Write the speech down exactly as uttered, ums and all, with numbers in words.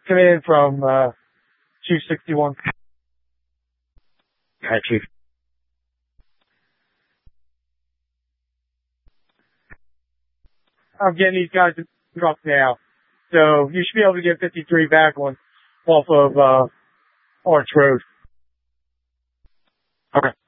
Come in from, uh, two sixty-one. Hi, Chief. I'm getting these guys to truck now. So you should be able to get fifty-three back on off of, uh, Arch Road. Okay.